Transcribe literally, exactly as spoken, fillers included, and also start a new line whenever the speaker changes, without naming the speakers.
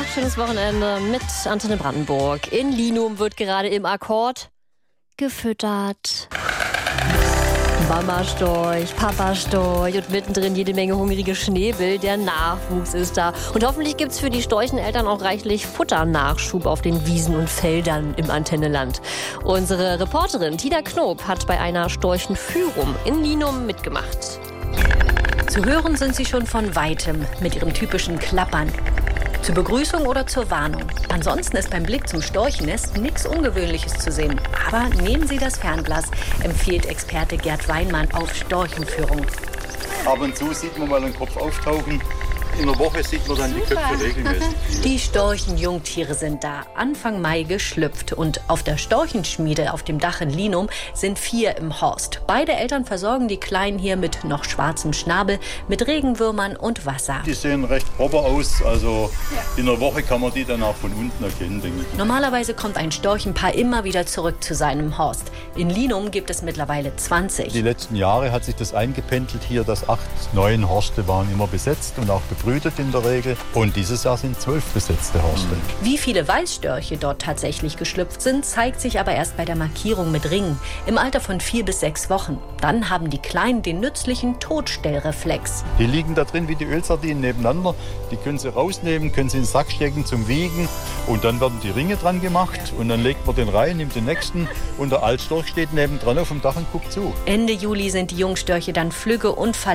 schönes Wochenende mit Antenne Brandenburg. In Linum wird gerade im Akkord gefüttert. Mama-Storch, Papa-Storch und mittendrin jede Menge hungrige Schnäbel. Der Nachwuchs ist da. Und hoffentlich gibt es für die Storcheneltern auch reichlich Futternachschub auf den Wiesen und Feldern im Antenneland. Unsere Reporterin Tina Knob hat bei einer Storchenführung in Linum mitgemacht.
Zu hören sind sie schon von Weitem mit ihrem typischen Klappern. Zur Begrüßung oder zur Warnung. Ansonsten ist beim Blick zum Storchennest nichts Ungewöhnliches zu sehen. Aber nehmen Sie das Fernglas, empfiehlt Experte Gerd Weinmann auf Storchenführung.
Ab und zu sieht man mal einen Kopf auftauchen. In der Woche sieht man dann die Köpfe regelmäßig.
Die Storchenjungtiere sind da, Anfang Mai geschlüpft. Und auf der Storchenschmiede auf dem Dach in Linum sind vier im Horst. Beide Eltern versorgen die Kleinen hier mit noch schwarzem Schnabel, mit Regenwürmern und Wasser.
Die sehen recht proper aus, also in der Woche kann man die dann auch von unten erkennen, denke ich.
Normalerweise kommt ein Storchenpaar immer wieder zurück zu seinem Horst. In Linum gibt es mittlerweile zwanzig.
Die letzten Jahre hat sich das eingependelt hier, dass acht, neun Horste waren immer besetzt und auch bebrütet in der Regel. Und dieses Jahr sind zwölf besetzte Horste.
Wie viele Weißstörche dort tatsächlich geschlüpft sind, zeigt sich aber erst bei der Markierung mit Ringen. Im Alter von vier bis sechs Wochen. Dann haben die Kleinen den nützlichen Totstellreflex.
Die liegen da drin wie die Ölsardinen nebeneinander. Die können sie rausnehmen, können sie in den Sack stecken zum Wiegen. Und dann werden die Ringe dran gemacht. Und dann legt man den rein, nimmt den nächsten. Und der Altstorch steht nebendran auf dem Dach und guckt zu.
Ende Juli sind die Jungstörche dann flügge und verletzt.